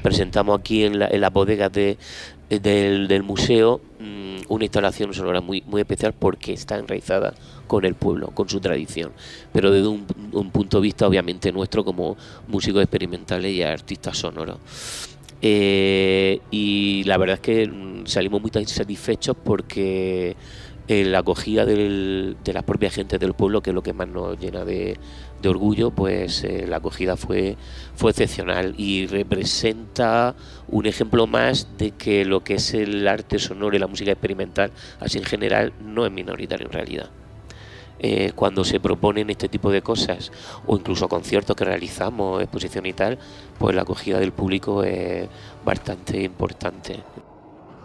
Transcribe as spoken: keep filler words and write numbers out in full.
presentamos aquí en, la, en las bodegas de, del, del museo mmm, una instalación sonora muy, muy especial porque está enraizada con el pueblo, con su tradición, pero desde un, un punto de vista obviamente nuestro como músicos experimentales y artistas sonoros. Eh, y la verdad es que mm, salimos muy satisfechos porque eh, la acogida del, de las propias gentes del pueblo, que es lo que más nos llena de, de orgullo, pues eh, la acogida fue, fue excepcional y representa un ejemplo más de que lo que es el arte sonoro y la música experimental, así en general, no es minoritario en realidad. Eh, cuando se proponen este tipo de cosas o incluso conciertos que realizamos, exposición y tal, pues la acogida del público es bastante importante.